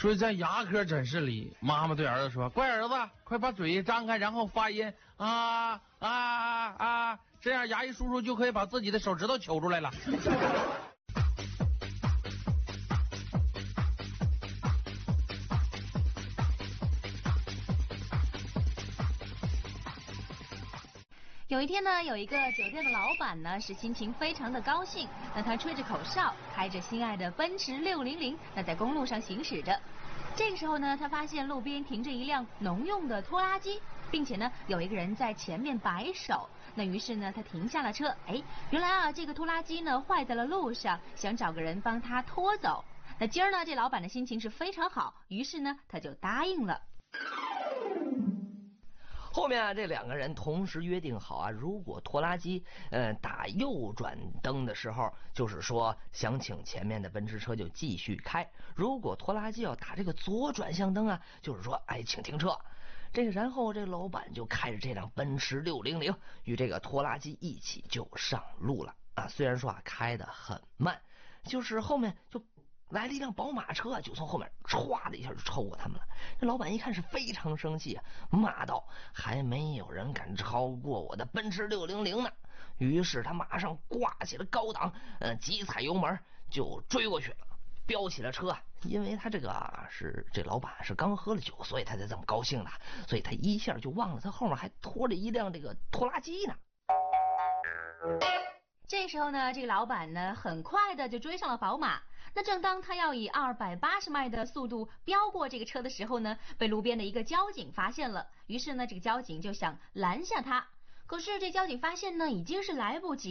说在牙科诊室里，妈妈对儿子说：“乖儿子，快把嘴张开，然后发音啊啊啊，这样牙医叔叔就可以把自己的手指头求出来了。” 有一天呢，有一个酒店的老板呢是心情非常的高兴，那他吹着口哨，开着心爱的奔驰600，那在公路上行驶着。这个时候呢，他发现路边停着一辆农用的拖拉机，并且呢有一个人在前面摆手。那于是呢，他停下了车，原来啊这个拖拉机呢坏在了路上，想找个人帮他拖走。那今儿呢，这老板的心情是非常好，于是呢他就答应了。 后面啊，这两个人同时约定好啊，如果拖拉机打右转灯的时候，就是说想请前面的奔驰车就继续开；如果拖拉机要打这个左转向灯啊，就是说请停车。然后这老板就开着这辆奔驰600与这个拖拉机一起就上路了啊。虽然说啊开得很慢，就是后面就来了一辆宝马车，就从后面唰的一下就超过他们了。这老板一看是非常生气啊，骂道：“还没有人敢超过我的奔驰600呢！”于是他马上挂起了高档，急踩油门就追过去了，飙起了车。因为他这老板是刚喝了酒，所以他才这么高兴的，所以他一下就忘了他后面还拖着一辆这个拖拉机呢。 这时候呢，这个老板呢很快的就追上了宝马。那正当他要以280迈的速度飙过这个车的时候呢，被路边的一个交警发现了。于是呢，这个交警就想拦下他，可是这交警发现呢，已经是来不及